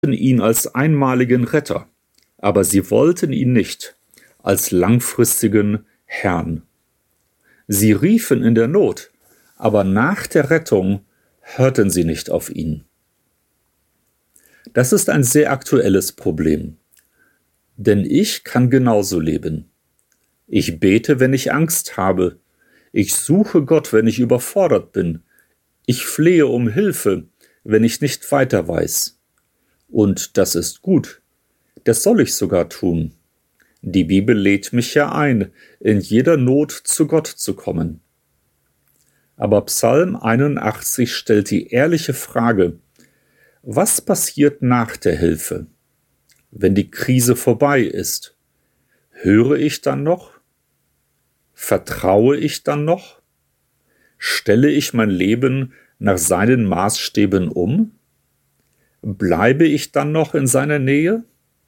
ihn als einmaligen Retter, aber sie wollten ihn nicht als langfristigen Herrn. Sie riefen in der Not, aber nach der Rettung hörten sie nicht auf ihn. Das ist ein sehr aktuelles Problem, denn ich kann genauso leben. Ich bete, wenn ich Angst habe. Ich suche Gott, wenn ich überfordert bin. Ich flehe um Hilfe, wenn ich nicht weiter weiß. Und das ist gut. Das soll ich sogar tun. Die Bibel lädt mich ja ein, in jeder Not zu Gott zu kommen. Aber Psalm 81 stellt die ehrliche Frage: Was passiert nach der Hilfe? Wenn die Krise vorbei ist, höre ich dann noch? Vertraue ich dann noch? Stelle ich mein Leben nach seinen Maßstäben um? Bleibe ich dann noch in seiner Nähe?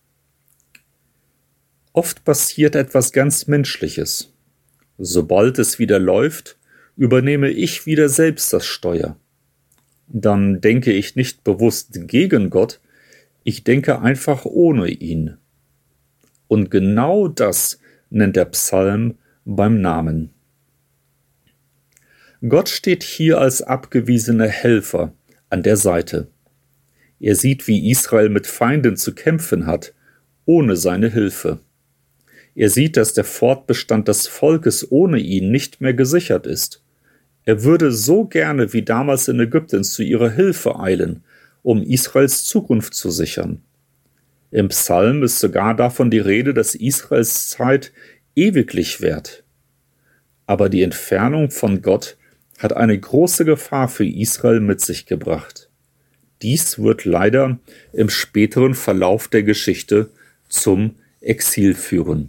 Oft passiert etwas ganz Menschliches. Sobald es wieder läuft, übernehme ich wieder selbst das Steuer. Dann denke ich nicht bewusst gegen Gott, ich denke einfach ohne ihn. Und genau das nennt der Psalm beim Namen. Gott steht hier als abgewiesener Helfer an der Seite. Er sieht, wie Israel mit Feinden zu kämpfen hat, ohne seine Hilfe. Er sieht, dass der Fortbestand des Volkes ohne ihn nicht mehr gesichert ist. Er würde so gerne wie damals in Ägypten zu ihrer Hilfe eilen, um Israels Zukunft zu sichern. Im Psalm ist sogar davon die Rede, dass Israels Zeit ewiglich währt. Aber die Entfernung von Gott hat eine große Gefahr für Israel mit sich gebracht. Dies wird leider im späteren Verlauf der Geschichte zum Exil führen.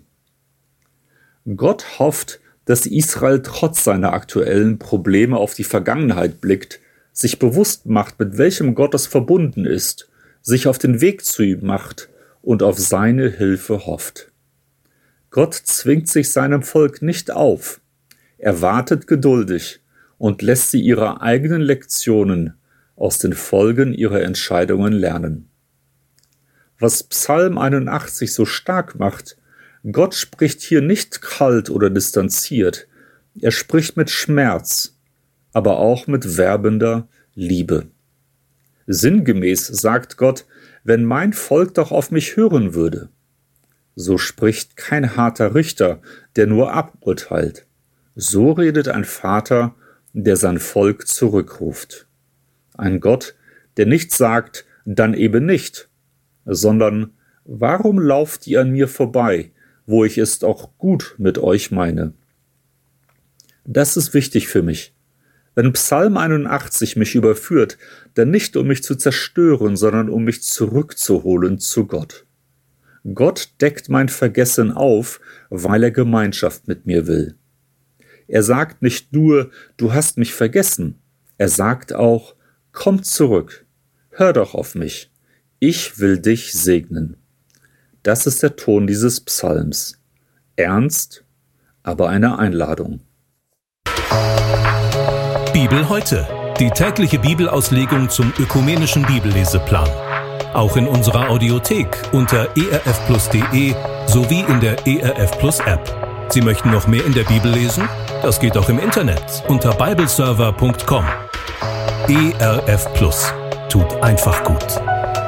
Gott hofft, dass Israel trotz seiner aktuellen Probleme auf die Vergangenheit blickt, sich bewusst macht, mit welchem Gott es verbunden ist, sich auf den Weg zu ihm macht und auf seine Hilfe hofft. Gott zwingt sich seinem Volk nicht auf. Er wartet geduldig und lässt sie ihre eigenen Lektionen aus den Folgen ihrer Entscheidungen lernen. Was Psalm 81 so stark macht: Gott spricht hier nicht kalt oder distanziert. Er spricht mit Schmerz, aber auch mit werbender Liebe. Sinngemäß sagt Gott: Wenn mein Volk doch auf mich hören würde. So spricht kein harter Richter, der nur aburteilt. So redet ein Vater, der sein Volk zurückruft. Ein Gott, der nicht sagt, dann eben nicht, sondern: Warum lauft ihr an mir vorbei, wo ich es auch gut mit euch meine? Das ist wichtig für mich. Wenn Psalm 81 mich überführt, dann nicht um mich zu zerstören, sondern um mich zurückzuholen zu Gott. Gott deckt mein Vergessen auf, weil er Gemeinschaft mit mir will. Er sagt nicht nur, du hast mich vergessen. Er sagt auch, komm zurück, hör doch auf mich. Ich will dich segnen. Das ist der Ton dieses Psalms. Ernst, aber eine Einladung. Bibel heute. Die tägliche Bibelauslegung zum ökumenischen Bibelleseplan. Auch in unserer Audiothek unter erfplus.de sowie in der ERF Plus App. Sie möchten noch mehr in der Bibel lesen? Das geht auch im Internet unter bibleserver.com. ERF Plus. Tut einfach gut.